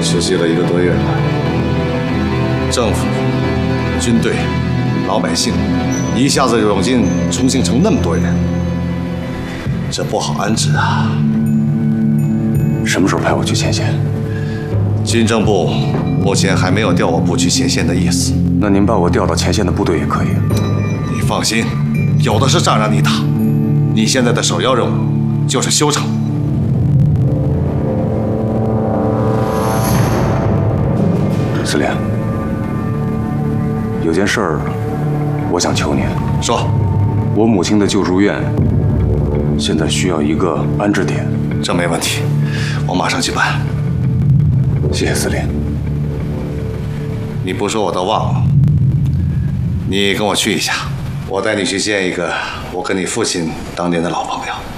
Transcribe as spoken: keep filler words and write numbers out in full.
持续了一个多月了，政府、军队、老百姓一下子涌进重庆城那么多人，这不好安置啊。 什么时候派我去前线？ 军政部目前还没有调我部去前线的意思。 那您把我调到前线的部队也可以。 你放心，有的是仗让你打。你现在的首要任务就是修城。 司令，有件事儿，我想求您。 说， 我母亲的救助院现在需要一个安置点。 这没问题，我马上去办。 谢谢司令。 你不说我都忘了，你跟我去一下，我带你去见一个我跟你父亲当年的老朋友。